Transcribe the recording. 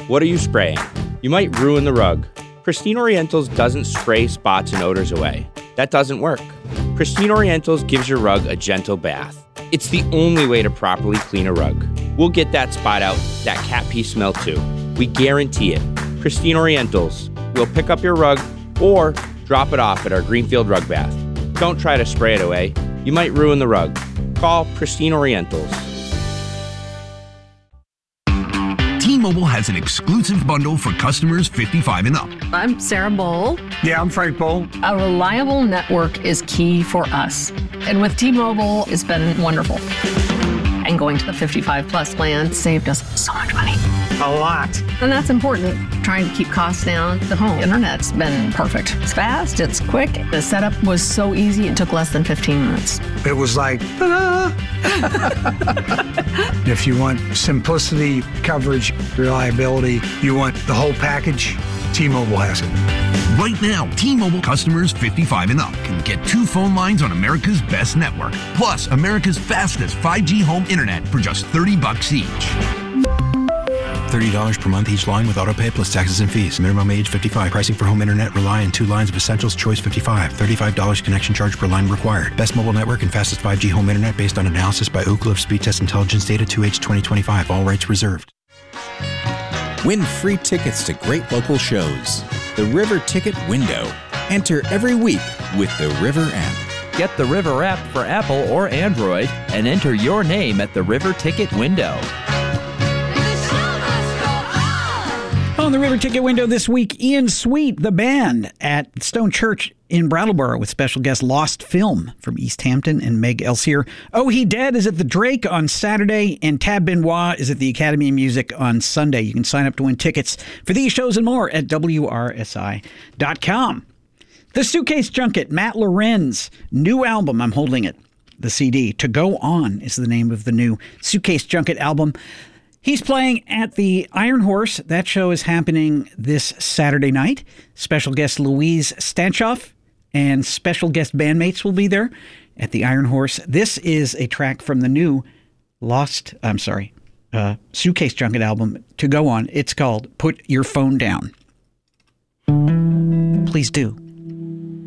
What are you spraying? You might ruin the rug. Pristine Orientals doesn't spray spots and odors away. That doesn't work. Pristine Orientals gives your rug a gentle bath. It's the only way to properly clean a rug. We'll get that spot out, that cat pee smell too. We guarantee it. Pristine Orientals. We'll pick up your rug or drop it off at our Greenfield Rug Bath. Don't try to spray it away. You might ruin the rug. Call Pristine Orientals. T-Mobile has an exclusive bundle for customers 55 and up. I'm Sarah Bowl. Yeah, I'm Frank Bowl. A reliable network is key for us. And with T-Mobile, it's been wonderful. And going to the 55 plus plan saved us so much money. A lot. And that's important. Trying to keep costs down. The home internet's been perfect. It's fast, it's quick. The setup was so easy, it took less than 15 minutes. It was like, ta-da! If you want simplicity, coverage, reliability, you want the whole package, T-Mobile has it. Right now, T-Mobile customers 55 and up can get 2 phone lines on America's best network, plus America's fastest 5G home internet for just $30 each. $30 per month each line with autopay plus taxes and fees. Minimum age 55. Pricing for home internet rely on 2 lines of Essentials Choice 55. $35 connection charge per line required. Best mobile network and fastest 5G home internet based on analysis by Ookla of Speed Test Intelligence data 2H 2025. All rights reserved. Win free tickets to great local shows. The River Ticket Window. Enter every week with the River app. Get the River app for Apple or Android and enter your name at the River Ticket Window. On the River Ticket Window this week, Ian Sweet, the band, at Stone Church in Brattleboro with special guest Lost Film from East Hampton and Meg Elsier. Oh He Dead is at the Drake on Saturday, and Tab Benoit is at the Academy of Music on Sunday. You can sign up to win tickets for these shows and more at WRSI.com. The Suitcase Junket, Matt Lorenz, new album, I'm holding it, the CD. To Go On is the name of the new Suitcase Junket album. He's playing at the Iron Horse. That show is happening this Saturday night. Special guest Louise Stanchoff and special guest bandmates will be there at the Iron Horse. This is a track from the new Suitcase Junket album, To Go On. It's called Put Your Phone Down. Please do.